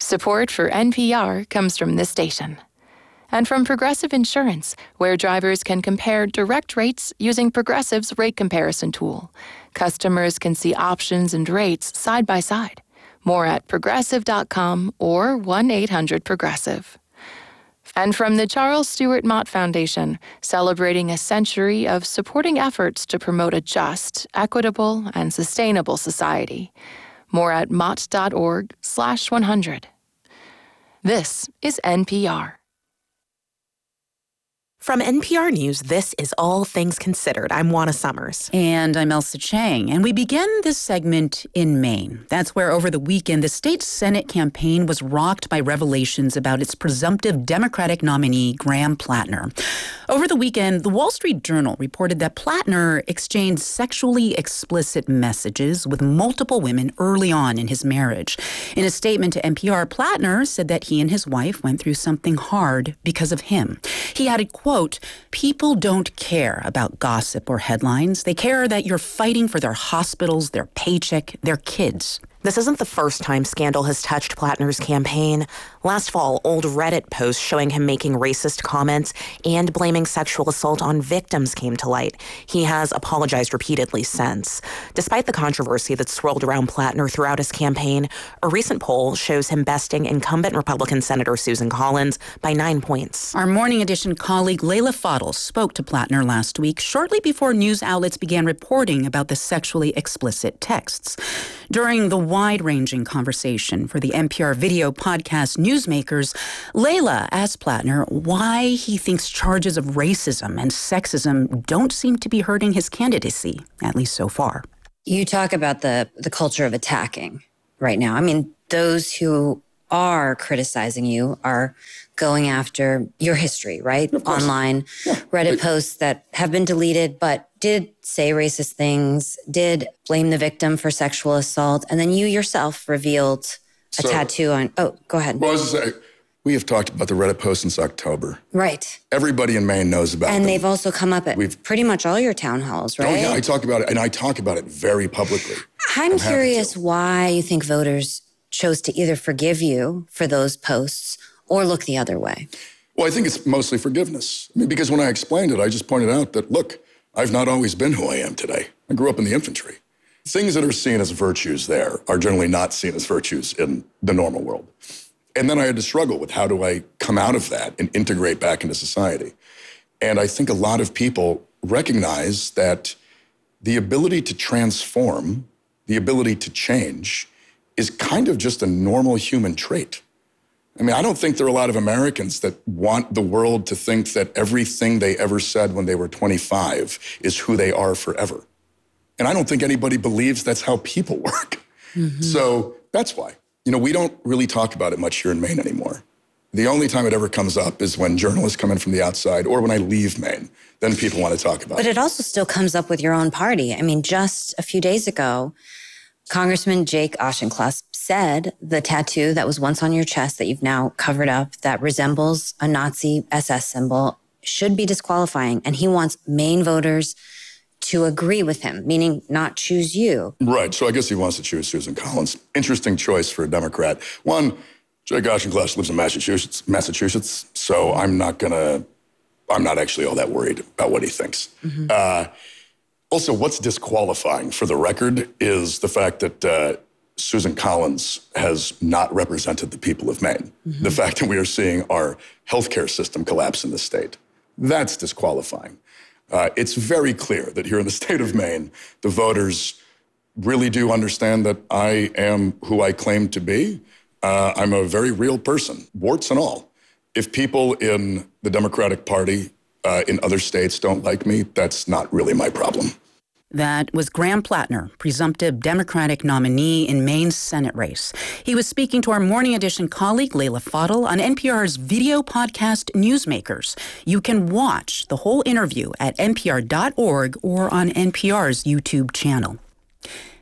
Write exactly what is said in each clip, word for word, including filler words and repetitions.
Support for N P R comes from this station. And from Progressive Insurance, where drivers can compare direct rates using Progressive's rate comparison tool. Customers can see options and rates side by side. More at progressive dot com or one eight hundred progressive. And from the Charles Stewart Mott Foundation, celebrating a century of supporting efforts to promote a just, equitable, and sustainable society. More at mott dot org slash one hundred. This is N P R. From N P R News, this is All Things Considered. I'm Juana Summers. And I'm Elsa Chang. And we begin this segment in Maine. That's where over the weekend, the state Senate campaign was rocked by revelations about its presumptive Democratic nominee, Graham Plattner. Over the weekend, the Wall Street Journal reported that Plattner exchanged sexually explicit messages with multiple women early on in his marriage. In a statement to N P R, Plattner said that he and his wife went through something hard because of him. He added, quote, "People don't care about gossip or headlines. They care that you're fighting for their hospitals, their paycheck, their kids." This isn't the first time scandal has touched Plattner's campaign. Last fall, old Reddit posts showing him making racist comments and blaming sexual assault on victims came to light. He has apologized repeatedly since. Despite the controversy that swirled around Plattner throughout his campaign, a recent poll shows him besting incumbent Republican Senator Susan Collins by nine points. Our Morning Edition colleague Leila Fadel spoke to Plattner last week, shortly before news outlets began reporting about the sexually explicit texts. During the wide-ranging conversation for the N P R video podcast Newsmakers, Leila asked Plattner why he thinks charges of racism and sexism don't seem to be hurting his candidacy, at least so far. You talk about the, the culture of attacking right now. I mean, those who are criticizing you are going after your history, right? Online, yeah. Reddit posts that have been deleted, but did say racist things, did blame the victim for sexual assault, and then you yourself revealed a so, tattoo on, oh, go ahead. Well, I was going to say, we have talked about the Reddit posts since October. Right. Everybody in Maine knows about and them. And they've also come up at We've, pretty much all your town halls, right? Oh, yeah, I talk about it, and I talk about it very publicly. I'm, I'm curious why you think voters chose to either forgive you for those posts or look the other way. Well, I think it's mostly forgiveness. I mean, because when I explained it, I just pointed out that, look, I've not always been who I am today. I grew up in the infantry. Things that are seen as virtues there are generally not seen as virtues in the normal world. And then I had to struggle with how do I come out of that and integrate back into society. And I think a lot of people recognize that the ability to transform, the ability to change, is kind of just a normal human trait. I mean, I don't think there are a lot of Americans that want the world to think that everything they ever said when they were twenty-five is who they are forever. And I don't think anybody believes that's how people work. Mm-hmm. So that's why. You know, we don't really talk about it much here in Maine anymore. The only time it ever comes up is when journalists come in from the outside or when I leave Maine. Then people want to talk about but it. But it also still comes up with your own party. I mean, just a few days ago, Congressman Jake Auchincloss said the tattoo that was once on your chest that you've now covered up that resembles a Nazi S S symbol should be disqualifying. And he wants Maine voters to agree with him, meaning not choose you. Right. So I guess he wants to choose Susan Collins. Interesting choice for a Democrat. One, Jake Auchincloss lives in Massachusetts, Massachusetts, so I'm not going to, I'm not actually all that worried about what he thinks. Mm-hmm. Uh, also, what's disqualifying for the record is the fact that uh, Susan Collins has not represented the people of Maine. Mm-hmm. The fact that we are seeing our healthcare system collapse in the state, that's disqualifying. Uh, it's very clear that here in the state of Maine, the voters really do understand that I am who I claim to be. Uh, I'm a very real person, warts and all. If people in the Democratic Party uh, in other states don't like me, that's not really my problem. That was Graham Plattner, presumptive Democratic nominee in Maine's Senate race. He was speaking to our Morning Edition colleague, Leila Fadel, on N P R's video podcast Newsmakers. You can watch the whole interview at N P R dot org or on N P R's YouTube channel.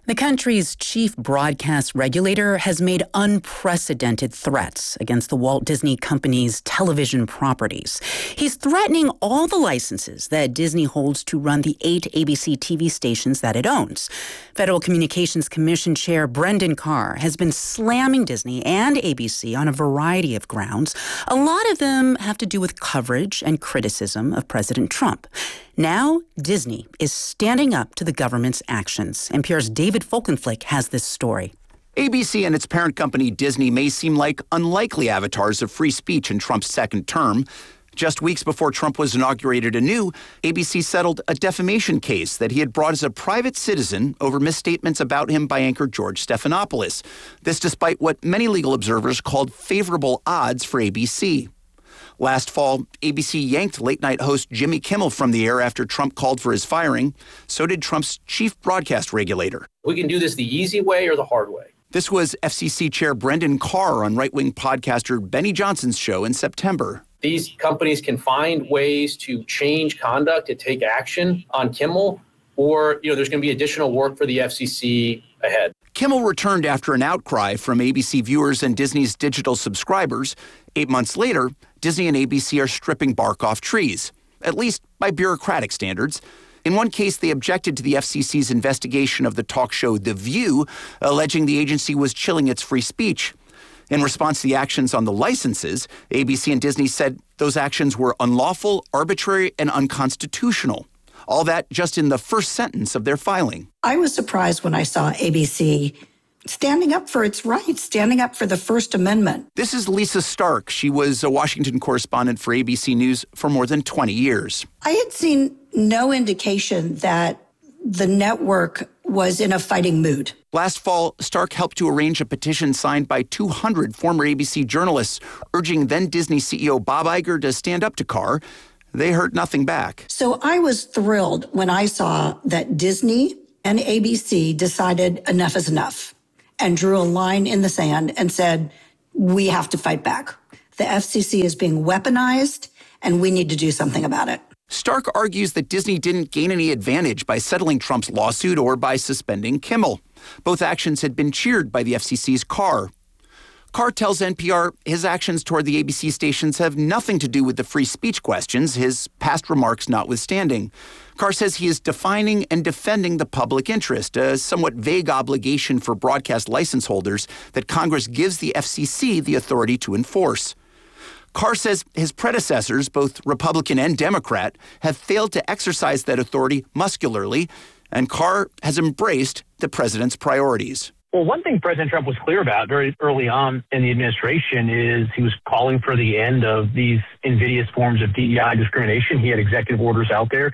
The country's chief broadcast regulator has made unprecedented threats against the Walt Disney Company's television properties. He's threatening all the licenses that Disney holds to run the eight A B C T V stations that it owns. Federal Communications Commission Chair Brendan Carr has been slamming Disney and A B C on a variety of grounds. A lot of them have to do with coverage and criticism of President Trump. Now, Disney is standing up to the government's actions. N P R's David Folkenflik has this story. A B C and its parent company Disney may seem like unlikely avatars of free speech in Trump's second term. Just weeks before Trump was inaugurated anew, A B C settled a defamation case that he had brought as a private citizen over misstatements about him by anchor George Stephanopoulos. This despite what many legal observers called favorable odds for A B C. Last fall, A B C yanked late-night host Jimmy Kimmel from the air after Trump called for his firing. So did Trump's chief broadcast regulator. We can do this the easy way or the hard way. This was F C C Chair Brendan Carr on right-wing podcaster Benny Johnson's show in September. These companies can find ways to change conduct, to take action on Kimmel, or you know, there's going to be additional work for the F C C ahead. Kimmel returned after an outcry from A B C viewers and Disney's digital subscribers. Eight months later, Disney and A B C are stripping bark off trees, at least by bureaucratic standards. In one case, they objected to the F C C's investigation of the talk show The View, alleging the agency was chilling its free speech. In response to the actions on the licenses, A B C and Disney said those actions were unlawful, arbitrary, and unconstitutional. All that just in the first sentence of their filing. I was surprised when I saw A B C standing up for its rights, standing up for the First Amendment. This is Lisa Stark. She was a Washington correspondent for A B C News for more than twenty years. I had seen no indication that the network was in a fighting mood. Last fall, Stark helped to arrange a petition signed by two hundred former A B C journalists urging then Disney C E O Bob Iger to stand up to Carr. They heard nothing back. So I was thrilled when I saw that Disney and A B C decided enough is enough and drew a line in the sand and said, we have to fight back. The F C C is being weaponized and we need to do something about it. Stark argues that Disney didn't gain any advantage by settling Trump's lawsuit or by suspending Kimmel. Both actions had been cheered by the F C C's Carr. Carr tells N P R his actions toward the A B C stations have nothing to do with the free speech questions, his past remarks notwithstanding. Carr says he is defining and defending the public interest, a somewhat vague obligation for broadcast license holders that Congress gives the F C C the authority to enforce. Carr says his predecessors, both Republican and Democrat, have failed to exercise that authority muscularly, and Carr has embraced the president's priorities. Well, one thing President Trump was clear about very early on in the administration is he was calling for the end of these invidious forms of D E I discrimination. He had executive orders out there